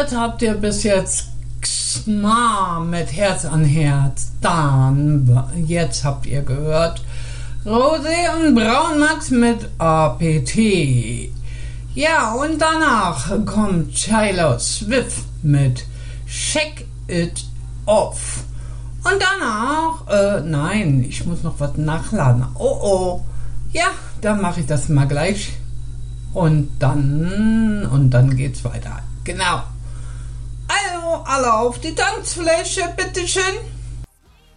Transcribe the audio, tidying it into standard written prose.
gehört habt ihr bis jetzt Xma mit Herz an Herz. Dann, jetzt habt ihr gehört Rosé und Braunmax mit APT. Ja, und danach kommt Taylor Swift mit Shake It Off. Und danach, nein, ich muss noch was nachladen. Oh. Ja, dann mache ich das mal gleich. Und dann geht's weiter. Genau. Also, alle auf die Tanzfläche, bitteschön.